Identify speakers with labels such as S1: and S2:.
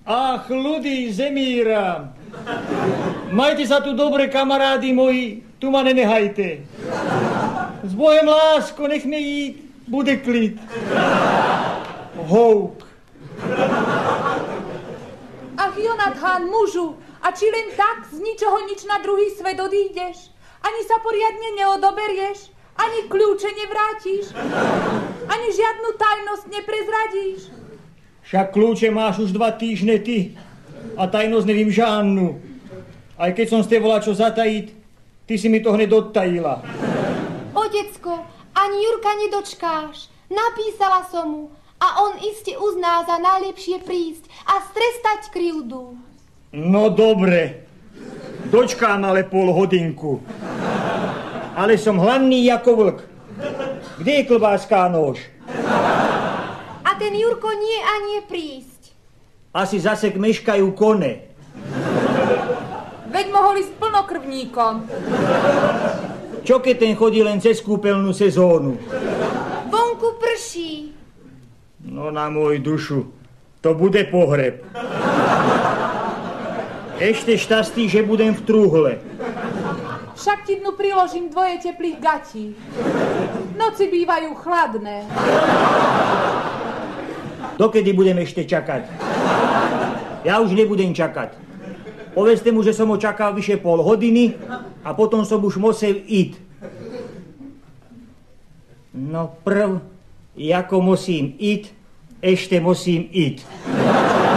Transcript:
S1: Ach, ľudí Zemíra. Majte sa tu dobre, kamarádi moji, tu ma nenehajte. S Bohem, lásko, nech mi ísť, bude klid. Houk.
S2: Ach, Jonathan, mužu, a či len tak z ničoho nič na druhý svet odídeš? Ani sa poriadne neodoberieš? Ani kľúče nevrátiš? Ani žiadnu tajnosť neprezradíš?
S1: Však kľúče máš už 2 týždne ty a tajnosť nevím žádnu. Aj keď som ste volal čo zatajiť, ty si mi to hned odtajila.
S3: Otecko, ani Jurka nedočkáš. Napísala som mu a on iste uzná za najlepšie prísť a strestať krivdu.
S1: No dobre, dočkám ale pol hodinku. Ale som hladný ako vlk. Kde je klobáska a nôž?
S3: A ten Jurko nie a nie prísť.
S1: Asi zase meškajú kone.
S2: Veď mohol ísť plnokrvníkom.
S1: Čo keď ten chodí len cez kúpeľnú sezónu?
S3: Vonku prší.
S1: No na môj dušu, to bude pohreb. Ešte šťastí, že budem v trúhle.
S2: Však ti dnu priložím 2 teplých gatí. Noci bývajú chladné.
S1: Dokedy budem ešte čakať? Ja už nebudem čakať. Povedzte mu, že som ho čakal vyše pol hodiny a potom som už musel ísť. No prv, ako musím ísť, ešte musím ísť.